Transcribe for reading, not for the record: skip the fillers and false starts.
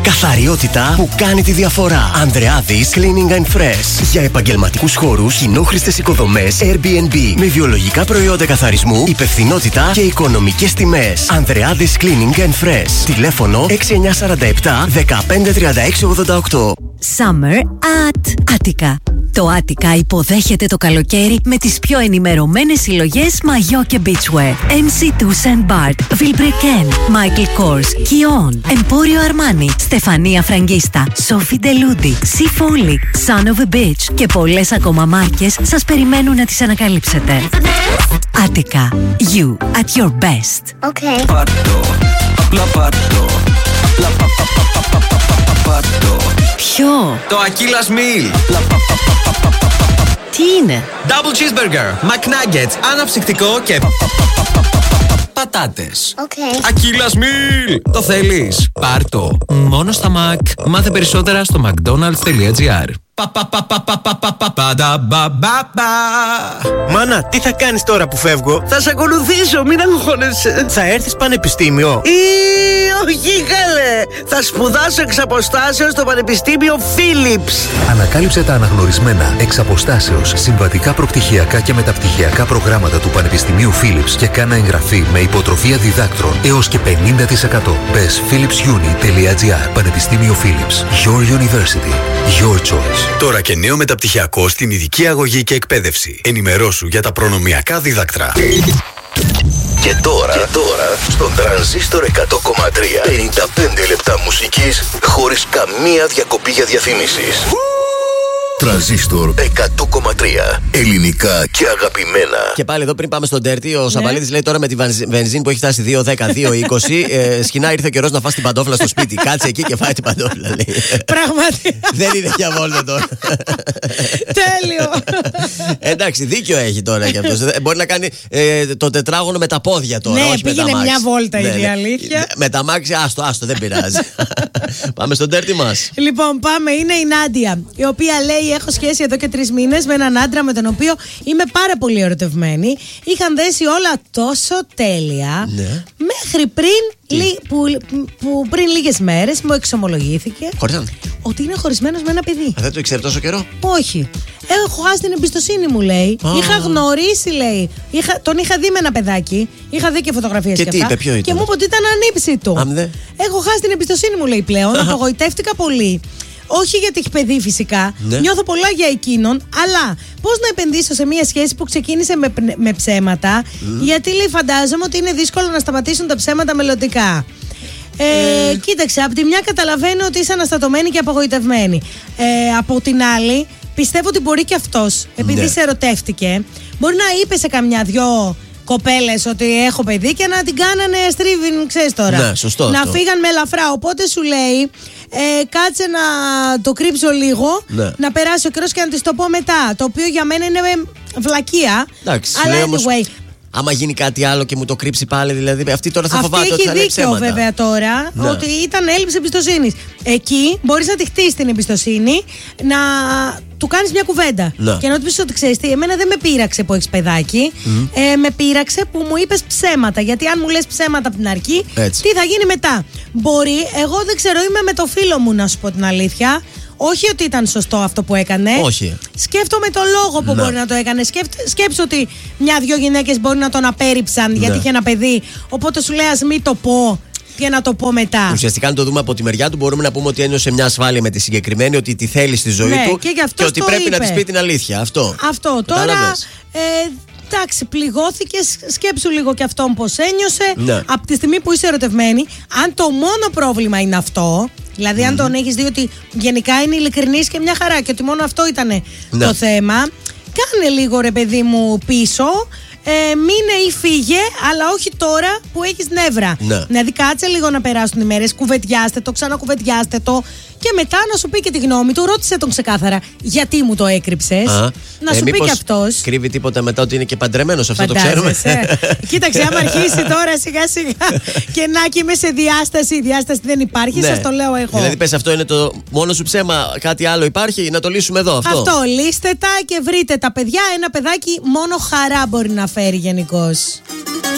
Καθαριότητα που κάνει τη διαφορά. Ανδρεάδης Cleaning and Fresh. Για επαγγελματικούς χώρους, κοινόχρηστες οικοδομές, Airbnb. Με βιολογικά προϊόντα καθαρισμού, υπευθυνότητα και οικονομικές τιμές. Ανδρεάδης Cleaning and Fresh. Τηλέφωνο 6947 153688. Summer at Attica. Το Attica υποδέχεται το καλοκαίρι με τις πιο ενημερωμένες συλλογές μαγιό και beachwear. MC Toussaint Bart, Vilebrequin, Michael Kors, Kion, Emporio Armani, Στεφανία Φραγκίστα, Sophie Deludi, Sea Folly, Son of a Beach και πολλές ακόμα μάρκες σας περιμένουν να τις ανακαλύψετε. Attica. You at your best. Okay. Πάρτο, απλά πάρτο. Απλά πάρτο. Ποιο? Το Aquillas Meal. Τι είναι? Double cheeseburger, McNuggets, αναψυκτικό και πατάτες. Okay. Aquillas Meal. Το θέλεις? Πάρτο. Μόνο στα Mac. Μάθε περισσότερα στο mcdonalds.gr. Μάνα, τι θα κάνεις τώρα που φεύγω? Θα σε ακολουθήσω, μην αγχώνεσαι. Θα έρθεις πανεπιστήμιο? Όχι καλέ. Θα σπουδάσω εξ αποστάσεως στο Πανεπιστήμιο Philips. Ανακάλυψε τα αναγνωρισμένα εξ αποστάσεως συμβατικά προπτυχιακά και μεταπτυχιακά προγράμματα του Πανεπιστημίου Philips και κάνα εγγραφή με υποτροφία διδάκτρων έως και 50%. Μπες philipsuni.gr. Πανεπιστήμιο Philips. Your University. Your choice. Τώρα και νέο μεταπτυχιακό στην ειδική αγωγή και εκπαίδευση. Ενημερώσου για τα προνομιακά δίδακτρα. Και τώρα στον Τρανζίστορ 100,3 55 λεπτά μουσικής χωρίς καμία διακοπή για διαφήμισεις. Τρανζίστορ 100,3 ελληνικά και αγαπημένα. Και πάλι εδώ πριν πάμε στον Τέρτη, ο Σαββαλίδης λέει τώρα με τη βενζίνη που έχει φτάσει 2,10-2,20 σκινά ήρθε ο καιρός να φας την παντόφλα στο σπίτι. Κάτσε εκεί και φάει την παντόφλα, λέει. Πραγματικά. Δεν είναι για βόλτα τώρα. Τέλειο. Εντάξει, δίκιο έχει τώρα κι αυτός. Μπορεί να κάνει το τετράγωνο με τα πόδια τώρα. Ναι, όχι πήγαινε με τα μια βόλτα, ναι, είναι η αλήθεια. Με τα μάξι, άστο, δεν πειράζει. Πάμε στον Τέρτη μας. Λοιπόν, πάμε. Είναι η Νάντια, η οποία λέει: έχω σχέση εδώ και 3 μήνες με έναν άντρα με τον οποίο είμαι πάρα πολύ ερωτευμένη. Είχαν δέσει όλα τόσο τέλεια. Ναι. Μέχρι που πριν λίγες μέρες μου εξομολογήθηκε ότι είναι χωρισμένος με ένα παιδί. Δεν το ήξερε τόσο καιρό? Όχι. Έχω χάσει την εμπιστοσύνη μου, λέει. Είχα γνωρίσει, λέει. Τον είχα δει με ένα παιδάκι. Είχα δει και φωτογραφίες και αυτά. ποιο ήταν? Και μου είπε ότι ήταν ανήψητο. Έχω χάσει την εμπιστοσύνη μου, λέει πλέον. Απογοητεύτηκα πολύ. Όχι γιατί έχει παιδί φυσικά. Ναι. Νιώθω πολλά για εκείνον. Αλλά πώς να επενδύσω σε μια σχέση που ξεκίνησε με ψέματα. Γιατί, λέει, φαντάζομαι ότι είναι δύσκολο να σταματήσουν τα ψέματα μελλοντικά. Κοίταξε, από τη μια καταλαβαίνω ότι είσαι αναστατωμένη και απογοητευμένη. Από την άλλη, πιστεύω ότι μπορεί και αυτός, επειδή σε ερωτεύτηκε, μπορεί να είπε σε καμιά δυο κοπέλες ότι έχω παιδί και να την κάνανε στρίβιν, ξέρεις τώρα. Ναι, σωστό. Να φύγαν με ελαφρά. Οπότε σου λέει, κάτσε να το κρύψω λίγο, να περάσει ο καιρός και να της το πω μετά. Το οποίο για μένα είναι βλακεία. Εντάξει, αλλά anyway. Άμα γίνει κάτι άλλο και μου το κρύψει πάλι, δηλαδή αυτή τώρα θα φοβάται ότι θα λέει ψέματα. Αυτή έχει δίκιο βέβαια τώρα, ότι ήταν έλλειψη εμπιστοσύνης. Εκεί μπορείς να τη χτίσεις την εμπιστοσύνη, να του κάνεις μια κουβέντα. Και να του πεις ότι ξέρεις τι, εμένα δεν με πείραξε που έχεις παιδάκι, με πείραξε που μου είπες ψέματα. Γιατί αν μου λες ψέματα από την αρχή, τι θα γίνει μετά? Μπορεί, εγώ δεν ξέρω, είμαι με το φίλο μου, να σου πω την αλήθεια. Όχι ότι ήταν σωστό αυτό που έκανε. Όχι. Σκέφτομαι το λόγο που μπορεί να το έκανε. Σκέψου ότι μια-δυο γυναίκες μπορεί να τον απέρριψαν γιατί είχε ένα παιδί. Οπότε σου λέει, ας μην το πω και να το πω μετά. Ουσιαστικά, αν το δούμε από τη μεριά του, μπορούμε να πούμε ότι ένιωσε μια ασφάλεια με τη συγκεκριμένη, ότι τη θέλει στη ζωή του και ότι πρέπει να της πει την αλήθεια. Αυτό τώρα. Εντάξει, πληγώθηκε. Σκέψου λίγο και αυτόν πώς ένιωσε. Από τη στιγμή που είσαι ερωτευμένη, αν το μόνο πρόβλημα είναι αυτό. Δηλαδή, αν τον έχεις δει ότι γενικά είναι ειλικρινής και μια χαρά και ότι μόνο αυτό ήταν το θέμα, κάνε λίγο, ρε παιδί μου, πίσω. Μείνε ή φύγε, αλλά όχι τώρα που έχεις νεύρα. Δηλαδή, κάτσε λίγο να περάσουν οι μέρες, κουβεντιάστε το, ξανακουβεντιάστε το. Και μετά να σου πει και τη γνώμη του, ρώτησε τον ξεκάθαρα γιατί μου το έκρυψες. Να σου πει και αυτός. Κρύβει τίποτα μετά ότι είναι και παντρεμένος, αυτό το ξέρουμε. Κοίταξε, άμα αρχίσει τώρα σιγά σιγά και να και είμαι σε διάσταση, η διάσταση δεν υπάρχει, σας το λέω εγώ. Δηλαδή, πες αυτό είναι το μόνο σου ψέμα, κάτι άλλο υπάρχει, να το λύσουμε εδώ. Αυτό, λύστε τα και βρείτε τα παιδιά. Ένα παιδάκι μόνο χαρά μπορεί να φέρει γενικώς.